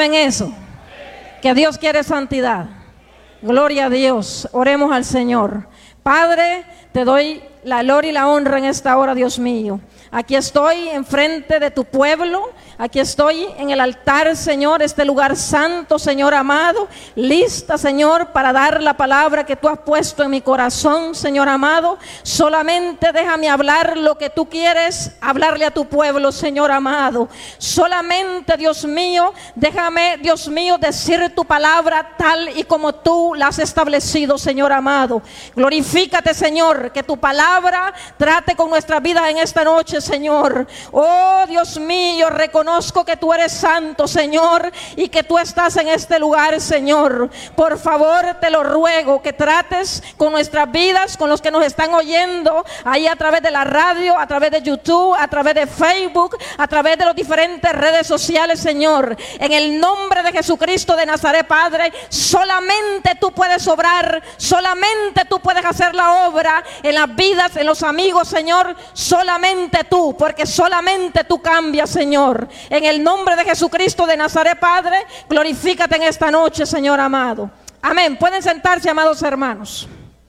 saben eso? Que Dios quiere santidad. Gloria a Dios. Oremos al Señor. Padre, te doy la gloria y la honra en esta hora, Dios mío. Aquí estoy enfrente de tu pueblo. Aquí estoy en el altar, Señor, este lugar santo, Señor amado. Lista, Señor, para dar la palabra que tú has puesto en mi corazón, Señor amado. Solamente déjame hablar lo que tú quieres hablarle a tu pueblo, Señor amado. Solamente, Dios mío, déjame, Dios mío, decir tu palabra tal y como tú la has establecido, Señor amado. Glorifícate, Señor, que tu palabra trate con nuestras vidas en esta noche, Señor. Oh, Dios mío, reconozco que tú eres santo, Señor, y que tú estás en este lugar, Señor. Por favor, te lo ruego, que trates con nuestras vidas, con los que nos están oyendo ahí a través de la radio, a través de YouTube, a través de Facebook, a través de las diferentes redes sociales, Señor. En el nombre de Jesucristo de Nazaret, Padre, solamente tú puedes obrar, solamente tú puedes hacer la obra en las vidas, en los amigos, Señor. Solamente tú, porque solamente tú cambias, Señor. En el nombre de Jesucristo de Nazaret, Padre, glorifícate en esta noche, Señor amado. Amén. Pueden sentarse, amados hermanos.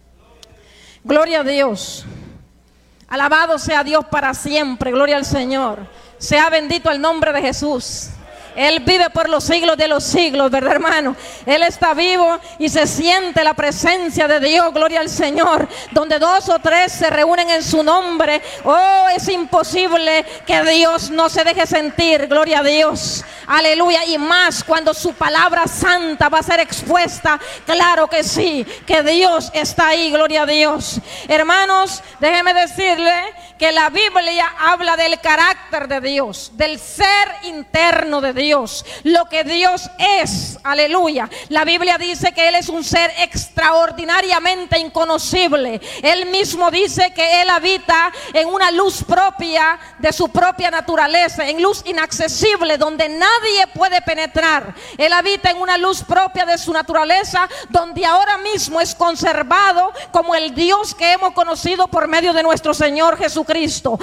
Gloria a Dios. Alabado sea Dios para siempre. Gloria al Señor. Sea bendito el nombre de Jesús. Él vive por los siglos de los siglos, ¿verdad, hermano? Él está vivo y se siente la presencia de Dios, gloria al Señor. Donde 2 o 3 se reúnen en su nombre, oh, es imposible que Dios no se deje sentir, gloria a Dios. Aleluya, y más cuando su palabra santa va a ser expuesta, claro que sí, que Dios está ahí, gloria a Dios. Hermanos, déjenme decirle que la Biblia habla del carácter de Dios, del ser interno de Dios, lo que Dios es, aleluya. La Biblia dice que Él es un ser extraordinariamente inconocible. Él mismo dice que Él habita en una luz propia de su propia naturaleza, en luz inaccesible donde nadie puede penetrar. Él habita en una luz propia de su naturaleza donde ahora mismo es conservado como el Dios que hemos conocido por medio de nuestro Señor Jesucristo.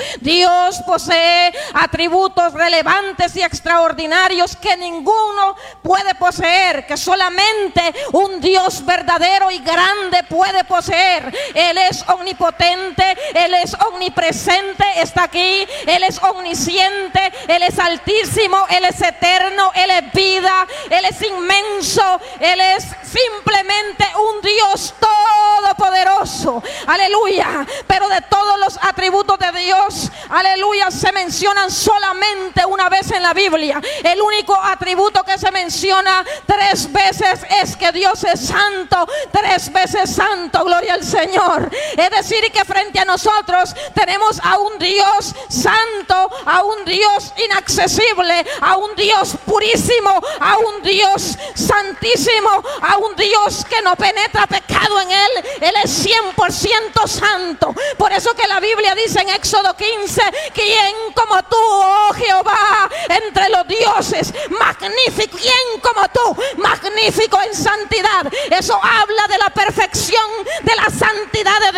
Dios posee atributos relevantes y extraordinarios que ninguno puede poseer, que solamente un Dios verdadero y grande puede poseer. Él es omnipotente, Él es omnipresente, está aquí. Él es omnisciente, Él es altísimo, Él es eterno, Él es vida, Él es inmenso, Él es simplemente un Dios todopoderoso, aleluya. Pero de todos los atributos de Dios, aleluya, se mencionan solamente una vez en la Biblia. El único atributo que se menciona 3 veces es que Dios es santo, 3 veces santo, gloria al Señor. Es decir, que frente a nosotros tenemos a un Dios santo, a un Dios inaccesible, a un Dios purísimo, a un Dios santísimo, a un Dios que no penetra pecado en Él. Él es 100% santo. Por eso que la Biblia dice en Éxodo 15, ¿quién como tú, oh Jehová, entre los dioses? Magnífico, ¿quién como tú? Magnífico en santidad. Eso habla de la perfección, de la santidad de Dios.